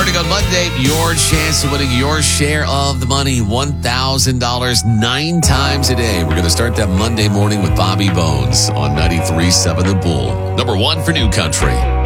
Starting on Monday, your chance of winning your share of the money, $1,000 9 times a day. We're going to start that Monday morning with Bobby Bones on 93.7 The Bull. Number 1 for New Country.